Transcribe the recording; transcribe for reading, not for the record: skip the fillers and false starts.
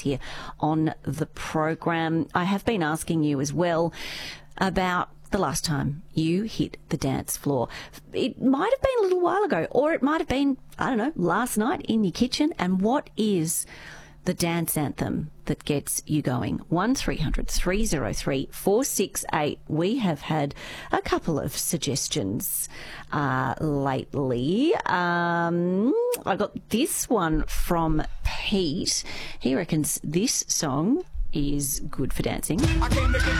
here on the program. I have been asking you as well about the last time you hit the dance floor. It might have been a little while ago, or it might have been, I don't know, last night in your kitchen. And what is the dance anthem that gets you going? 1300 303 468. We have had a couple of suggestions lately. I got this one from Pete. He reckons this song is good for dancing. I came to get